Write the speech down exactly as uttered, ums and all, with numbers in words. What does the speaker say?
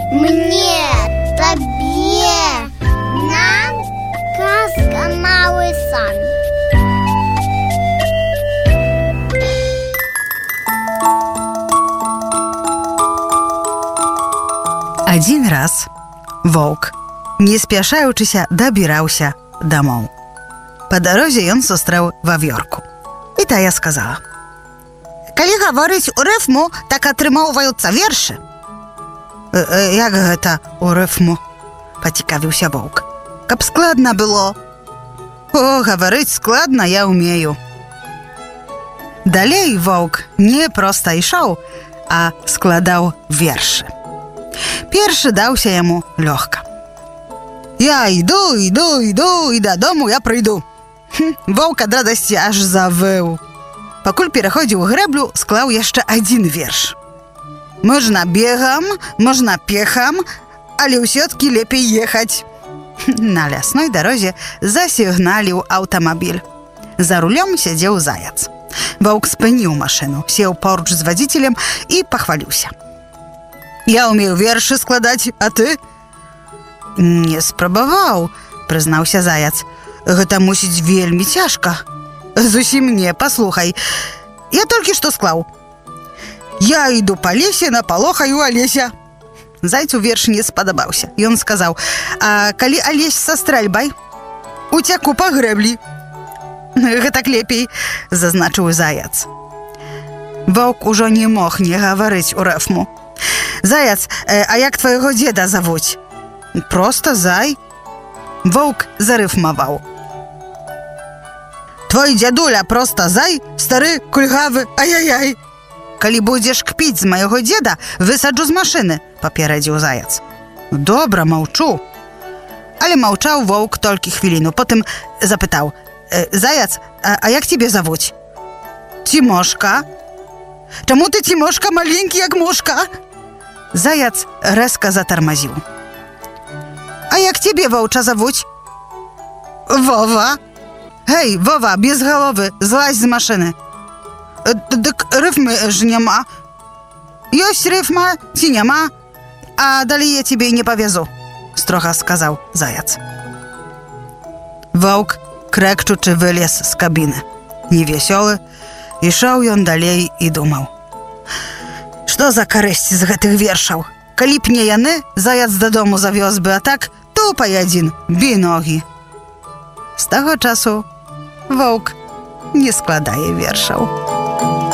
Мне, табе, нам казка «Малый сан». Адзін раз воўк, не спяшаючыся, дабіраўся дамоў. Па дарозе ён сустрэў вавёрку. І тая сказала: «Калі гаварыць у рыфму, так атрымоўваюцца вершы». «Э, як гэта у рыфму?» – пацікавіўся воўк. «Каб складна было». «О, гаварыць складна я ўмею». Далей воўк не проста ішоў, а складаў вершы. Першы даўся яму лёгка. «Я іду, іду, іду, і дадому я прыйду». Хм, воўк ад радасці аж завыў. Пакуль пераходзіў грэблю, склаў яшчэ адзін верш. «Можна бегам, можна пехам, але ўсё-ткі лепей ехаць». На лясной дарозе засігналіў аўтамабіль. За рулём сядзеў заяц. Воўк спыніў машыну, сеў поруч з вадзіцелем і пахваліўся. «Я ўмею вершы складаць, а ты?» «Не спрабаваў», – прызнаўся заяц. «Гэта мусіць вельмі цяжка». «Зусім не, паслухай. Я толькі што склаў. Я іду па лесе, напалохаю алеся». Зайцу верш не спадабаўся. Ён сказаў: «А калі алесь са стрэльбай?» «Уцяку па грэблі». «Гэтак лепей», – зазначыў заяц. Воўк ужо не мог не гаварыць у рыфму. «Заяц, а як твайго дзеда завуць?» «Проста Зай». Воўк зарыфмаваў. «Твой дзядуля проста Зай, стары, кульгавы, ай-яй-яй». «Калі будзеш кпіць з майго дзеда, высаджу з машыны», – паперадзіў заяц. «Добра, маўчу». Але маўчаў воўк толькі хвіліну, потым запытаў: «Заяц, а, а як цябе завуць?» «Цімошка». «Чаму ты, Цімошка, маленькі, як мушка?» Заяц рэзка затармазіў. «А як цябе, воўча, завуць?» «Вова». «Гэй, Вова, без галовы, злазь з машыны». «Дык рыфмы ж няма». «Ёсць рыфма ці няма, а далей я цябе не павязу», – строга сказаў заяц. Воўк, крэкчучы, вылез з кабіны. Невесёлы, ішоў ён далей і думаў: «Што за карысць з гэтых вершаў? Калі б не яны, заяц дадому завёз бы, а так тупай адзін, бі ногі». З таго часу воўк не складае вершаў.